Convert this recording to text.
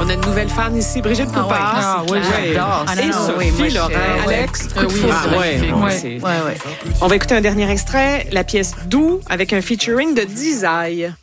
On a une nouvelle fan ici, Brigitte Poupard. Oui, j'adore. Et Sophie Laurent. Alex, coup de foudre. On va écouter un dernier extrait, la pièce Doux, avec un featuring de Dizaï.